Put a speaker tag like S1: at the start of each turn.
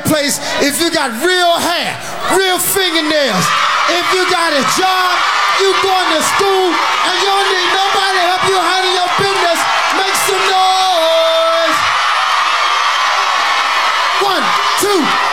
S1: workplace, if you got real hair, real fingernails, if you got a job, you going to school, and you don't need nobody to help you handle your business, make some noise. 1, 2.